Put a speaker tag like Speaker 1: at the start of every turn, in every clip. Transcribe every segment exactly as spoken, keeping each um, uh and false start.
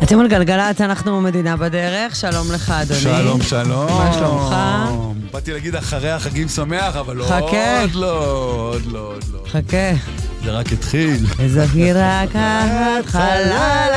Speaker 1: אתם על גלגלת, אנחנו מדינה בדרך, שלום לך אדוני.
Speaker 2: שלום, שלום.
Speaker 1: מה שלומך?
Speaker 2: באתי להגיד אחרי החגים שמח, אבל
Speaker 1: חכה.
Speaker 2: עוד לא, עוד לא, עוד לא.
Speaker 1: חכה.
Speaker 2: זה רק התחיל.
Speaker 1: איזו היא רק ההתחלה.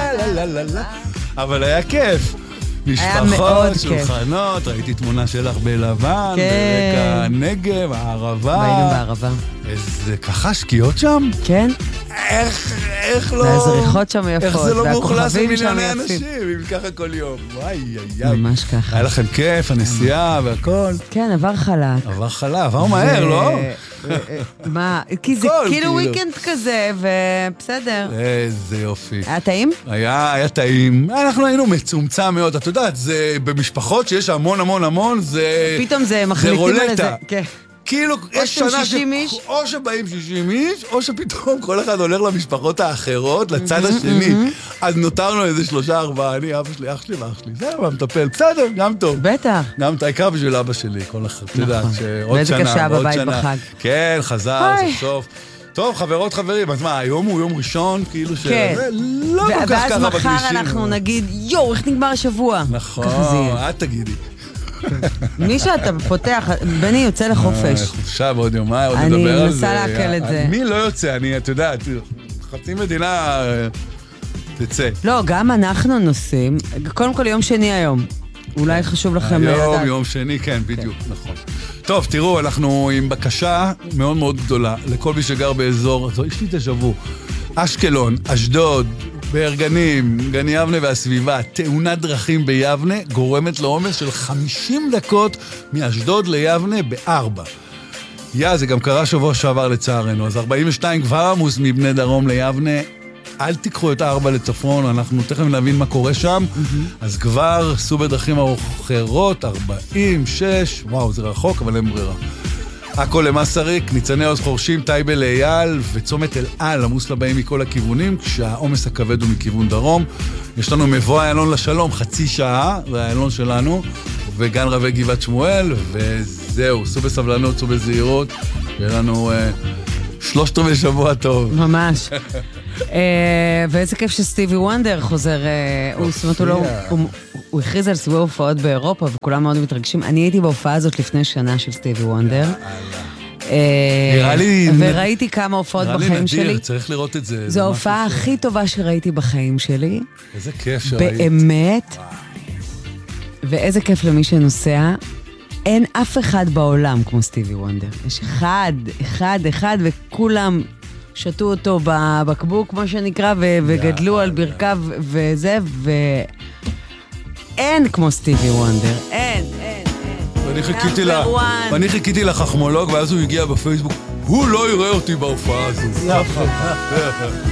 Speaker 2: אבל היה כיף. משפחות, שולחנות, ראיתי תמונה שלך בלבן, ברקע הנגב, הערבה.
Speaker 1: היינו בערבה.
Speaker 2: איזה ככה שקיעות שם?
Speaker 1: כן.
Speaker 2: איך, איך לא...
Speaker 1: והזריחות שם יפות,
Speaker 2: איך זה לא מאוכלס
Speaker 1: מיליוני
Speaker 2: אנשים, אם ככה כל יום. וואי, איי, איי.
Speaker 1: ממש ככה.
Speaker 2: היה לכם כיף, הנסיעה והכל.
Speaker 1: כן, עבר חלק.
Speaker 2: עבר חלק, עבר מהר, לא?
Speaker 1: מה? כי זה כאילו וויקנד כזה, ובסדר.
Speaker 2: איזה יופי.
Speaker 1: היה טעים?
Speaker 2: היה, היה טעים. אנחנו היינו מצומצם מאוד. את יודעת, זה במשפחות שיש המון המון המון, זה...
Speaker 1: פתאום זה מחליטים על זה. כן.
Speaker 2: כאילו, יש שנה ש...
Speaker 1: איש?
Speaker 2: או שבאים שישים איש, או שפתאום כל אחד הולך למשפחות האחרות, לצד השני. אז נותרנו איזה שלושה, ארבעה, אני, אבא שלי, אח שלי ואח שלי. זה מה מטפל, בסדר, גם טוב.
Speaker 1: בטח.
Speaker 2: גם העיקר בשביל אבא שלי, כל אחד, אתה יודעת, שעוד
Speaker 1: ואיזה
Speaker 2: שנה,
Speaker 1: קשה
Speaker 2: עוד
Speaker 1: בבית
Speaker 2: שנה.
Speaker 1: בחג.
Speaker 2: כן, חזר, סוף סוף. טוב, חברות, חברים, אז מה, היום הוא יום ראשון, כאילו ש...
Speaker 1: כן.
Speaker 2: לא כל כך ככה
Speaker 1: ואז
Speaker 2: בכבישים.
Speaker 1: מחר אנחנו נגיד, יואו, איך נגמר השבוע?
Speaker 2: נכון, את תגידי.
Speaker 1: מי שאתה פותח, בני יוצא לחופש.
Speaker 2: חופשה בעוד יומיים, עוד נדבר על זה.
Speaker 1: אני מנסה להקל את זה.
Speaker 2: מי לא יוצא? אני, את יודעת, חצי מדינה תצא.
Speaker 1: לא, גם אנחנו נוסעים. קודם כל יום שני היום. אולי חשוב לכם לדעת.
Speaker 2: היום, יום שני, כן, בדיוק, נכון. טוב, תראו, אנחנו עם בקשה מאוד מאוד גדולה לכל מי שגר באזור, יש לי תשבו, אשקלון, אשדוד, בארגנים, גן יבנה והסביבה, תאונת דרכים ביבנה גורמת לעומס של חמישים דקות מאשדוד ליבנה בארבע. יא, זה גם קרה שבוע שעבר לצערנו, אז ארבעים ושתיים כבר עמוס מבני דרום ליבנה, אל תיקחו את הארבע לצפון, אנחנו תכף נבין מה קורה שם, אז כבר סעו בדרכים אחרות, ארבעים, שש, וואו, זה רחוק, אבל אין ברירה. הכל למסריק, ניצני עוז חורשים, טייבה לאייל וצומת אל על, עמוס לבאים מכל הכיוונים, כשהעומס הכבד הוא מכיוון דרום. יש לנו מבוא איילון לשלום, חצי שעה, זה האיילון שלנו, וגן רבי גבעת שמואל, וזהו, סעו בסבלנות, סעו בזהירות, שיהיה לנו אה, שלושת רבעי שבוע טוב.
Speaker 1: ממש. ואיזה כיף שסטיבי וונדר חוזר, הוא הכריז על סיבוב הופעות באירופה, וכולם מאוד מתרגשים. אני הייתי בהופעה הזאת לפני שנה של סטיבי וונדר.
Speaker 2: נראה לי...
Speaker 1: וראיתי כמה הופעות בחיים שלי.
Speaker 2: נראה לי נדיר, צריך לראות את זה.
Speaker 1: זו ההופעה הכי טובה שראיתי בחיים שלי.
Speaker 2: איזה כיף שראית.
Speaker 1: באמת. ואיזה כיף למי שנוסע. אין אף אחד בעולם כמו סטיבי וונדר. יש אחד, אחד, אחד, וכולם שתו אותו בבקבוק, מה שנקרא, וגדלו על ברכיו וזה, ואין כמו סטיבי וונדר. אין, אין, אין.
Speaker 2: ואני חיכיתי לחכמולוג, ואז הוא הגיע בפייסבוק, הוא לא יראה אותי בהופעה הזו.